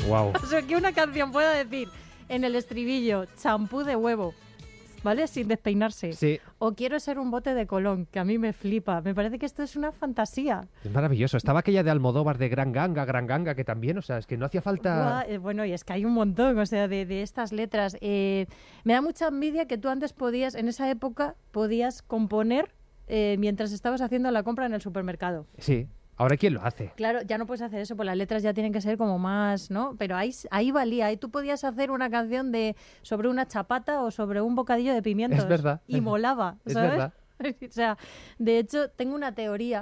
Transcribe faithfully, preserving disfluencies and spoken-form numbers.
Wow. O sea, que una canción pueda decir en el estribillo champú de huevo, ¿vale? Sin despeinarse. Sí. O quiero ser un bote de Colón, que a mí me flipa. Me parece que esto es una fantasía. Es maravilloso. Estaba aquella de Almodóvar de Gran Ganga, Gran Ganga, que también, o sea, es que no hacía falta... Buah, eh, bueno, y es que hay un montón, o sea, de, de estas letras. Eh, me da mucha envidia que tú antes podías, en esa época, podías componer eh, mientras estabas haciendo la compra en el supermercado. Sí. Ahora, ¿quién lo hace? Claro, ya no puedes hacer eso, pues las letras ya tienen que ser como más, ¿no? Pero ahí, ahí valía, ahí tú podías hacer una canción de sobre una chapata o sobre un bocadillo de pimientos. Es verdad. Y molaba, Es ¿sabes? verdad. O sea, de hecho, tengo una teoría